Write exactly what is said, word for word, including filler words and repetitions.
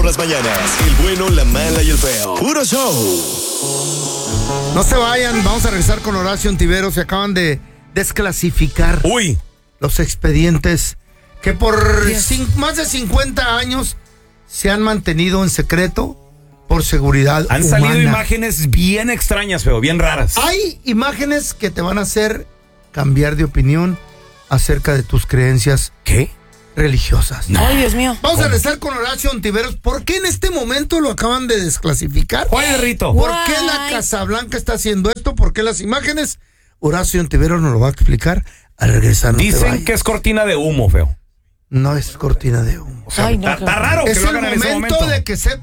las mañanas. El bueno, la mala y el feo. Puro show. No se vayan, vamos a regresar con Horacio Ontiveros. Se acaban de desclasificar Uy. los expedientes que por cin- más de cincuenta años se han mantenido en secreto por seguridad Han humana. salido imágenes bien extrañas, feo, bien raras. Hay imágenes que te van a hacer cambiar de opinión acerca de tus creencias ¿Qué? religiosas. Ay, Dios mío. Vamos a regresar con Horacio Ontiveros. ¿Por qué en este momento lo acaban de desclasificar? ¿Cuál es el rito? ¿Por qué la Casa Blanca está haciendo esto? ¿Por qué las imágenes? Horacio Ontiveros nos lo va a explicar al regresar. No te Dicen vayas. que es cortina de humo, feo. No es cortina de humo. O sea, Ay, no, está, qué está raro que Es lo el hagan en ese momento momento. de que sepa